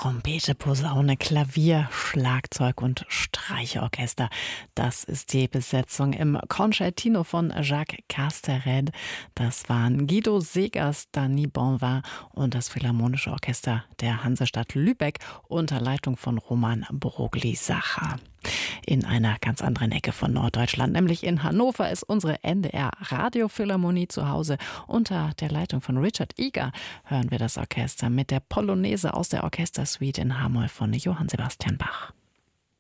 Trompete, Posaune, Klavier, Schlagzeug und Streichorchester. Das ist die Besetzung im Concertino von Jacques Castered. Das waren Guido Segers, Dany Bonvin und das Philharmonische Orchester der Hansestadt Lübeck unter Leitung von Roman Broglie-Sacher. In einer ganz anderen Ecke von Norddeutschland, nämlich in Hannover, ist unsere NDR-Radiophilharmonie zu Hause. Unter der Leitung von Richard Eager hören wir das Orchester mit der Polonaise aus der Orchestersuite in H-Moll von Johann Sebastian Bach.